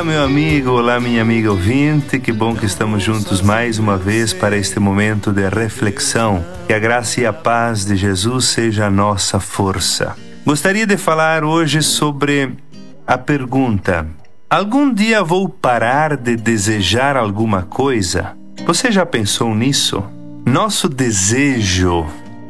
meu amigo, olá, minha amiga ouvinte. Que bom que estamos juntos mais uma vez para este momento de reflexão. Que a graça e a paz de Jesus seja a nossa força. Gostaria de falar hoje sobre a pergunta: algum dia vou parar de desejar alguma coisa? Você já pensou nisso? Nosso desejo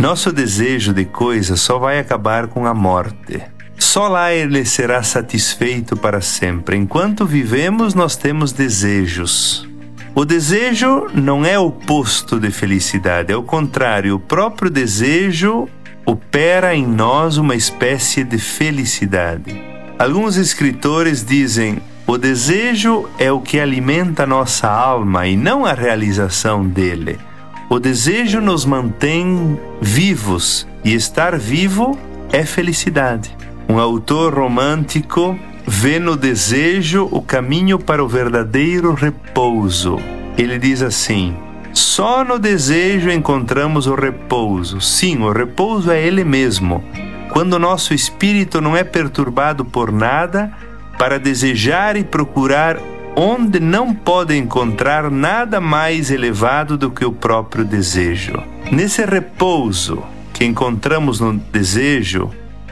de coisa só vai acabar com a morte. Só lá ele será satisfeito para sempre. Enquanto vivemos, nós temos desejos. O desejo não é o oposto de felicidade, é o contrário. O próprio desejo opera em nós uma espécie de felicidade. Alguns escritores dizem: o desejo é o que alimenta nossa alma e não a realização dele. O desejo nos mantém vivos e estar vivo é felicidade. Um autor romântico vê no desejo o caminho para o verdadeiro repouso. Ele diz assim: só no desejo encontramos o repouso. Sim, o repouso é ele mesmo. Quando nosso espírito não é perturbado por nada, para desejar e procurar onde não pode encontrar nada mais elevado do que o próprio desejo. Nesse repouso que encontramos no desejo,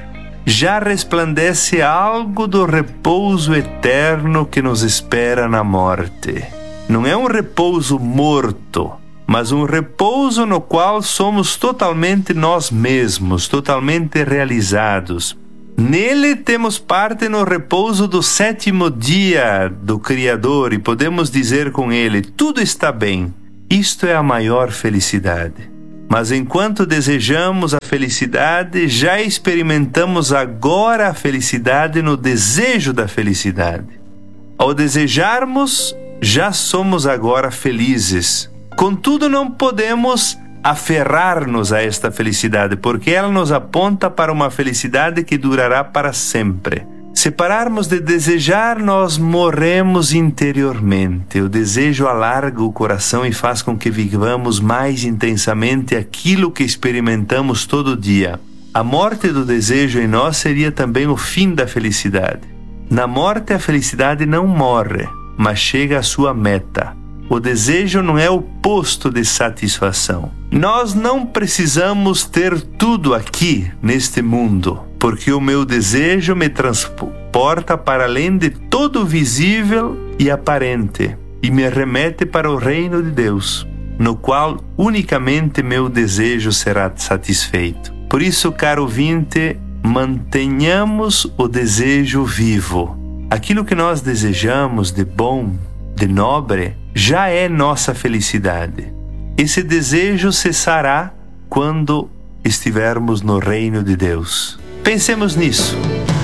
já resplandece algo do repouso eterno que nos espera na morte. Não é um repouso morto, mas um repouso no qual somos totalmente nós mesmos, totalmente realizados. Nele temos parte no repouso do 7º dia do Criador e podemos dizer com ele: tudo está bem. Isto é a maior felicidade. Mas enquanto desejamos a felicidade, já experimentamos agora a felicidade no desejo da felicidade. Ao desejarmos, já somos agora felizes. Contudo, não podemos aferrar-nos a esta felicidade, porque ela nos aponta para uma felicidade que durará para sempre. Se pararmos de desejar, nós morremos interiormente. O desejo alarga o coração e faz com que vivamos mais intensamente aquilo que experimentamos todo dia. A morte do desejo em nós seria também o fim da felicidade. Na morte, a felicidade não morre, mas chega à sua meta. O desejo não é o oposto de satisfação. Nós não precisamos ter tudo aqui, neste mundo, porque o meu desejo me transporta para além de todo visível e aparente e me remete para o reino de Deus, no qual unicamente meu desejo será satisfeito. Por isso, caro ouvinte, mantenhamos o desejo vivo. Aquilo que nós desejamos de bom, de nobre, já é nossa felicidade. Esse desejo cessará quando estivermos no reino de Deus. Pensemos nisso.